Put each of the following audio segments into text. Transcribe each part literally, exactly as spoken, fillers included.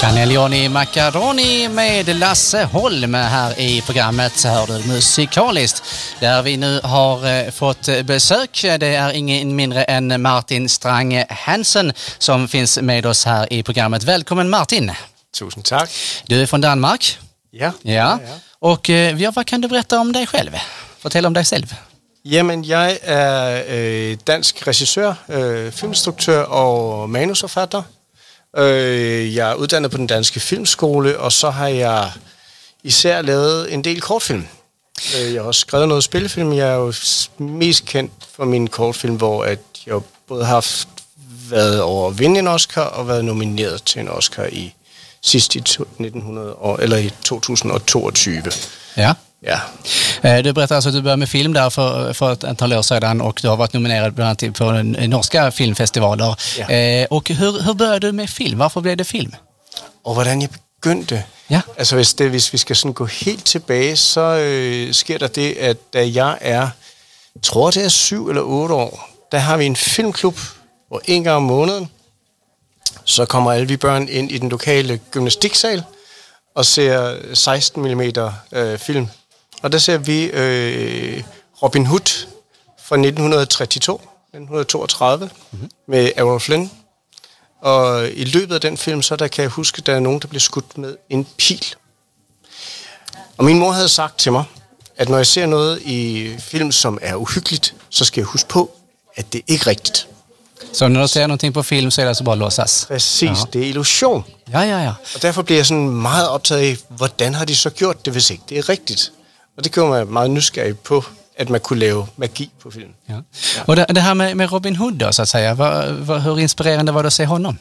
Cannelloni Macaroni med Lasse Holm här i programmet Hör du musikaliskt, där vi nu har eh, fått besök. Det är ingen mindre än Martin Strange Hansen som finns med oss här i programmet. Välkommen Martin. Tusind tak. Du är från Danmark. Ja. Ja. ja, ja. Och eh, ja, vad kan du berätta om dig själv? Fortæl om dig selv. Jamen, jeg er øh, dansk regissør, øh, filminstruktør og manusforfatter. Øh, jeg er uddannet på den danske filmskole, og så har jeg især lavet en del kortfilm. Øh, jeg har også skrevet noget spillefilm. Jeg er jo mest kendt for mine kortfilm, hvor at jeg både har haft, været over at vinde en Oscar og været nomineret til en Oscar i sidst i nitten hundrede eller i to tusind og toogtyve. Ja. Ja. Du berättar alltså att du började med film där för, för ett antal år sedan och du har varit nominerad bland annat på norska filmfestivaler. Ja. Eh, och hur, hur började du med film? Varför blev det film? Og hvordan jeg begyndte? Ja. Altså hvis, det, hvis vi skal sådan gå helt tilbage, så øh, sker der det, at da jeg er, tror det er syv eller otte år, der har vi en filmklub, hvor en gang om måneden, så kommer alle vi børn ind i den lokale gymnastiksal og ser seksten millimeter øh, film. Og der ser vi øh, Robin Hood fra nitten treogtyve, nitten toogtredive, mm-hmm. med Errol Flynn. Og i løbet af den film, så der kan jeg huske, der er nogen, der bliver skudt med en pil. Og min mor havde sagt til mig, at når jeg ser noget i film, som er uhyggeligt, så skal jeg huske på, at det ikke er rigtigt. Så når du ser noget på film, så er det altså bare låsas? Præcis, ja. Det er illusion. Ja, ja, ja. Og derfor bliver jeg sådan meget optaget af, hvordan har de så gjort det, hvis ikke det er rigtigt. Og det gjorde mig meget nysgerrig på, at man kunne lave magi på film. Ja. Ja. Och det, det här med, med Robin Hood då, så att säga, vad, vad, hur inspirerande var det att se honom?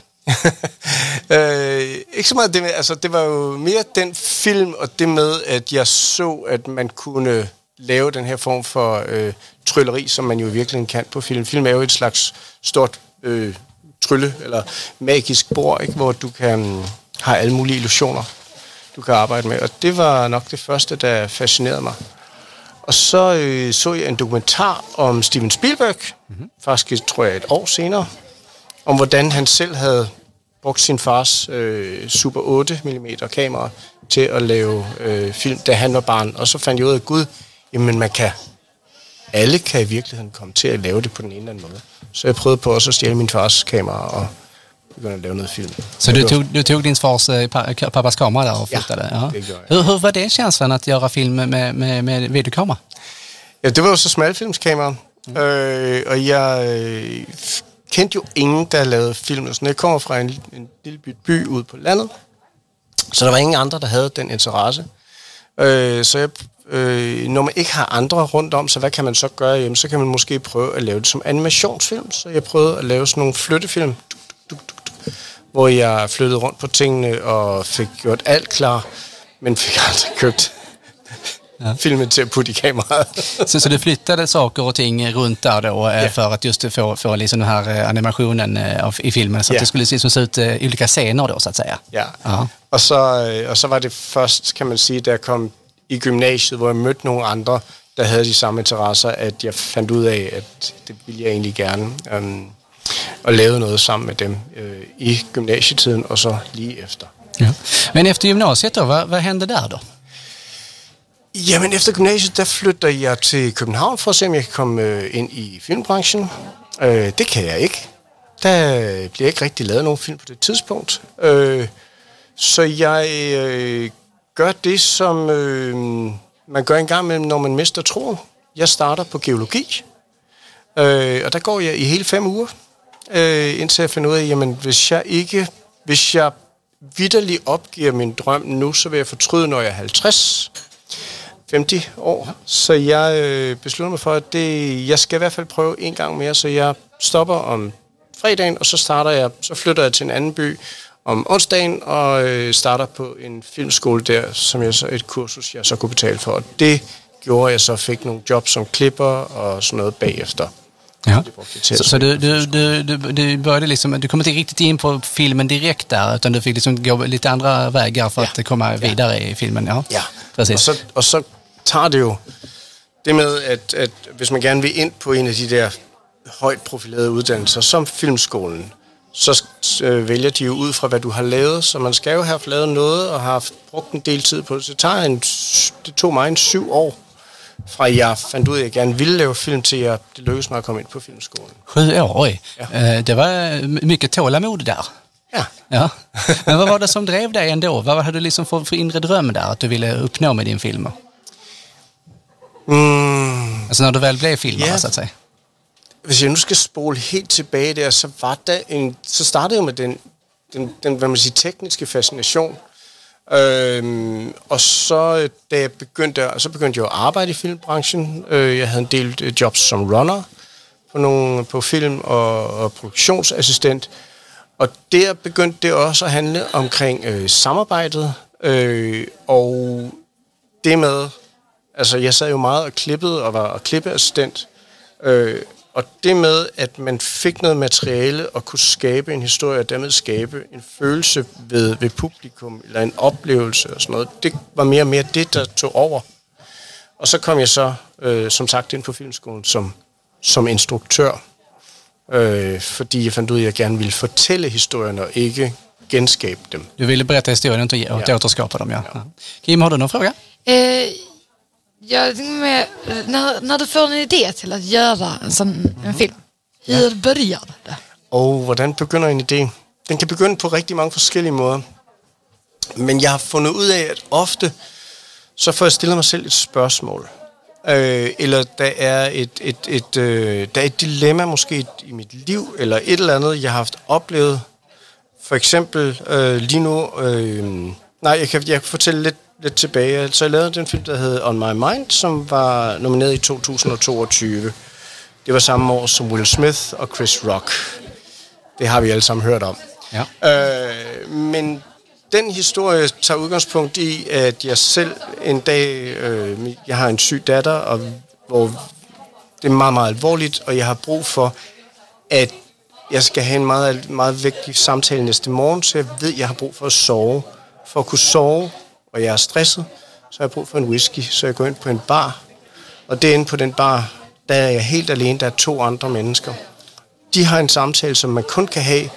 øh, ikke så meget det med, altså det var jo mere den film, og det med, at jeg så, at man kunne lave den her form for øh, trylleri, som man jo i virkeligheden kan på film. Film er jo et slags stort øh, trylle, eller magisk bord, ikke? Hvor du kan have alle mulige illusioner, du kan arbejde med. Og det var nok det første, der fascinerede mig. Og så øh, så jeg en dokumentar om Steven Spielberg, mm-hmm. faktisk tror jeg et år senere, om hvordan han selv havde brugt sin fars øh, Super otte millimeter kamera til at lave øh, film, da han var barn. Og så fandt jeg ud af, Gud, jamen man kan, alle kan i virkeligheden komme til at lave det på den ene eller anden måde. Så jeg prøvede på også at stjæle min fars kamera og begynde at lave noget film. Så du tog, du tog din fars eh, pappas kamera där och fotade? Ja, det gjorde jag. Hur, hur var det känslan att göra film med, med, med videokamera? Ja, det var jo så smalfilmskamera, mm. øh, og jeg øh, kendte jo ingen, der lavede film. Og sådan. Jeg kommer fra en, en lille by, by ude på landet, så der var ingen andre, der havde den interesse. Øh, så jeg, øh, når man ikke har andre rundt om, så hvad kan man så gøre hjemme? Så kan man måske prøve at lave det som animationsfilm. Så jeg prøvede at lave sådan nogle flyttefilm, duk, duk, duk, duk, hvor jeg flyttede rundt på tingene og fik gjort alt klar, men fik aldrig købt ja. filmen till att putte i kameran. så, så du flyttade saker och ting runt där då ja. för att just få, få liksom den här animationen av, i filmen så att ja. det skulle liksom se ut uh, olika scener då så att säga. Ja. ja. Och så och så var det först kan man sige där jag kom i gymnasiet hvor jeg mødte nogle andre der havde de samme interesser at jeg fandt ud af at det ville jeg egentlig gerne um, og lave noget sammen med dem uh, i gymnasietiden og så lige efter. Ja. Men efter gymnasiet då vad, vad hände där då? Jamen, efter gymnasiet, der flytter jeg til København for at se, om jeg kan komme øh, ind i filmbranchen. Øh, det kan jeg ikke. Der bliver ikke rigtig lavet nogen film på det tidspunkt. Øh, så jeg øh, gør det, som øh, man gør en gang imellem, når man mister troen. Jeg starter på geologi, øh, og der går jeg i hele fem uger, øh, indtil jeg finder ud af, jamen, hvis jeg ikke, hvis jeg vitterligt opgiver min drøm nu, så vil jeg fortryde, når jeg er halvtreds. femti år, så jeg øh, beslutter mig for, at det, jeg skal i hvert fald prøve en gang mere, så jeg stopper om fredagen, og så starter jeg, så flytter jeg til en anden by om onsdagen, og øh, starter på en filmskole der, som jeg så et kursus, jeg så kunne betale for. Og det gjorde, at jeg så fik nogle jobs som klipper og sådan noget bagefter. Ja. Så, så du, du, du, du, du började liksom, du kom inte riktigt in på filmen direkt där, utan du fick liksom gå lite andra vägar för ja. att komma vidare ja. i filmen. Ja, ja. Precis. Og så, og så tager det jo det med, at, at hvis man gerne vil ind på en af de der højt profilerede uddannelser, som filmskolen, så øh, vælger de jo ud fra, hvad du har lavet. Så man skal jo have lavet noget og har brugt en del tid på det. Så det, tager en, det tog mig en syv år, fra jeg fandt ud af, at jeg gerne ville lave film, til jeg, det lykkedes mig at komme ind på filmskolen. Sju år, oj. Ja. Det var mycket tålamod där. Ja. Ja. Men vad var det som drev dig ändå? Vad hade du liksom för, för inre dröm där att du ville uppnå med din film? Mm. Altså når du vel blev filmer, ja. Så at sige. Hvis jeg nu skal spole helt tilbage der, så var der en, så startede jeg med den, den, den hvad man siger, tekniske fascination. Øhm, og så da jeg begyndte, så begyndte jeg at arbejde i filmbranchen. Øh, jeg havde en del jobs som runner på nogle på film og, og produktionsassistent. Og der begyndte det også at handle omkring øh, samarbejdet øh, og det med, altså jeg sad jo meget og klippede og var og klippeassistent. Øh, og det med, at man fik noget materiale og kunne skabe en historie, og dermed skabe en følelse ved, ved publikum, eller en oplevelse og sådan noget, det var mere og mere det, der tog over. Og så kom jeg så, øh, som sagt, ind på filmskolen som, som instruktør, øh, fordi jeg fandt ud af, at jeg gerne ville fortælle historierne og ikke genskabe dem. Du ville berätta historien och inte ja. återskapa dem, ja. Ja. Kim, har du någon fråga? Eh, jag tänker med, när, när du får en idé till att göra en sån en film, hur ja. börjar det? Og hvordan begynder en idé? Den kan begynde på rigtig mange forskellige måder. Men jeg har fundet ud af, at ofte så får jeg stillet mig selv et spørgsmål. Øh, eller der er et, et, et, øh, der er et dilemma måske i mit liv, eller et eller andet, jeg har haft oplevet. For eksempel øh, lige nu... Øh, nej, jeg kan, jeg kan fortælle lidt, lidt tilbage. Så jeg lavede den film, der hed On My Mind, som var nomineret i to tusind og toogtyve. Det var samme år som Will Smith og Chris Rock. Det har vi alle sammen hørt om. Ja. Øh, men den historie tager udgangspunkt i, at jeg selv en dag... Øh, jeg har en syg datter, og hvor det er meget, meget alvorligt, og jeg har brug for, at jeg skal have en meget, meget vigtig samtale næste morgen, så jeg ved, at jeg har brug for at sove. For at kunne sove, og jeg er stresset, så har jeg brug for en whisky, så jeg går ind på en bar. Og derinde på den bar, der er jeg helt alene, der er to andre mennesker. De har en samtale, som man kun kan have,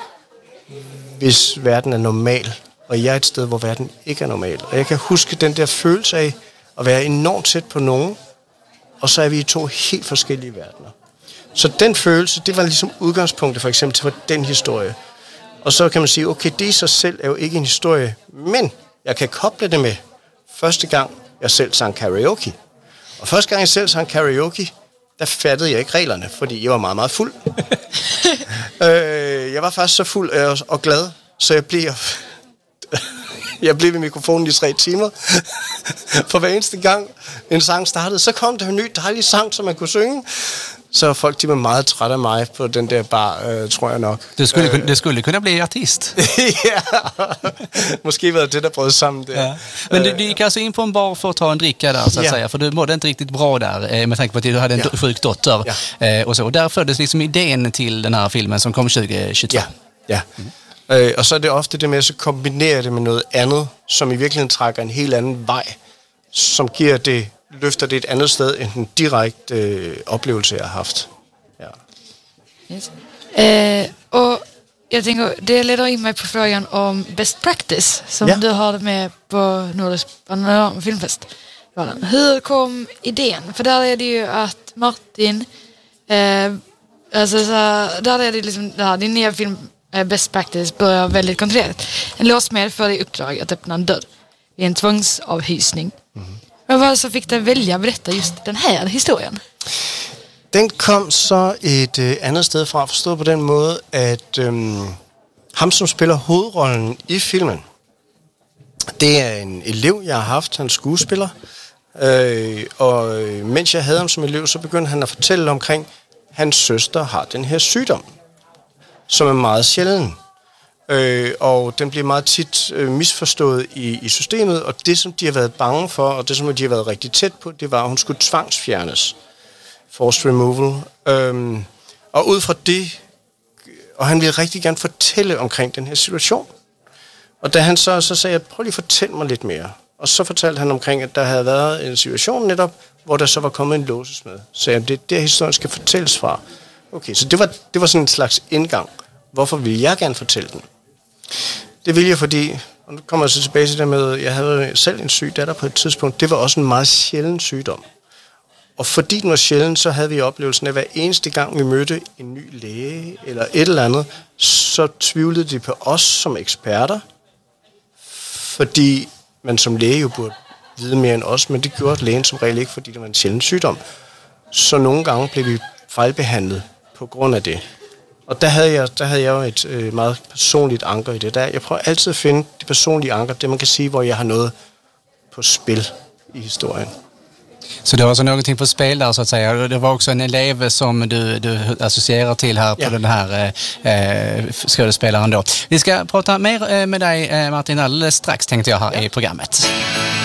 hvis verden er normal. Og jeg er et sted, hvor verden ikke er normal. Og jeg kan huske den der følelse af at være enormt tæt på nogen, og så er vi i to helt forskellige verdener. Så den følelse, det var ligesom udgangspunktet for eksempel til den historie. Og så kan man sige, okay, det i sig selv er jo ikke en historie, men jeg kan koble det med første gang, jeg selv sang karaoke. Og første gang, jeg selv sang karaoke, der fattede jeg ikke reglerne, fordi jeg var meget, meget fuld. øh, jeg var faktisk så fuld og, og glad, så jeg blev, jeg blev ved mikrofonen i tre timer. For hver eneste gang en sang startede, så kom der en ny dejlig sang, som man kunne synge. Så folk, de var meget trætte af mig på den der bar, øh, tror jeg nok. Det skulle, øh, det skulle kunna bli artist. Ja, måske var det det, der brød sammen der. Ja. Men du, du gick alltså in på en bar för att ta en dricka där, så att ja. säga. För du mådde inte riktigt bra där, med tanke på att du hade en ja. sjuk dotter. Ja. Eh, och så. Och där föddes liksom idén till den här filmen som kom tjugo tjugotvå. Ja, ja. Mm. Øh, og så er det ofte det med at så kombinere det med noget andet, som i virkeligheden trækker en helt anden vej, som giver det, løfter det et andet sted end den direkte øh, oplevelse, jeg har haft. Ja. Yes. Eh, och jag tänker, det leder in mig på frågan om best practice som ja. du har med på Nordisk Panorama Filmfest. Hur kom idén? För där är det ju att Martin, eh, alltså så, där är det liksom, där, din nya film eh, Best Practice börjar väldigt konkret. En låsmed får i uppdrag att öppna en dörr vid en tvångsavhysning. Mm. Men vad så fick den välja berätta just den här historien? Den kom så et øh, andet sted fra, forstået på den måde, at øh, ham, som spiller hovedrollen i filmen, det er en elev, jeg har haft, han skuespiller. Øh, og øh, mens jeg havde ham som elev, så begyndte han at fortælle omkring, at hans søster har den her sygdom, som er meget sjælden. Øh, og den bliver meget tit øh, misforstået i, i systemet, og det, som de har været bange for, og det, som de har været rigtig tæt på, det var, at hun skulle tvangsfjernes. Forced removal. Øhm, og ud fra det, og han ville rigtig gerne fortælle omkring den her situation. Og da han så, så sagde jeg, prøv lige at fortælle mig lidt mere. Og så fortalte han omkring, at der havde været en situation netop, hvor der så var kommet en låsesmed. Så jeg, det er der, historien skal fortælles fra. Okay, så det var, det var sådan en slags indgang. hvorfor vil jeg gerne fortælle den? Det vil jeg, fordi, og nu kommer jeg så tilbage til det med, jeg havde selv en syg datter på et tidspunkt, det var også en meget sjælden sygdom. Og fordi den var sjælden, så havde vi oplevelsen af, at hver eneste gang vi mødte en ny læge eller et eller andet, så tvivlede de på os som eksperter, fordi man som læge jo burde vide mere end os, men det gjorde lægen som regel ikke, fordi det var en sjælden sygdom. Så nogle gange blev vi fejlbehandlet på grund af det. Og der havde jeg, der havde jeg jo et øh, meget personligt anker i det. Der, jeg prøver altid at finde det personlige anker, det man kan sige, hvor jeg har noget på spil i historien. Så det var också någonting på spel där så att säga. Det var också en elev som du, du associerar till här på ja. den här eh, skådespelaren då. Vi ska prata mer med dig Martin alldeles strax tänkte jag här ja. i programmet.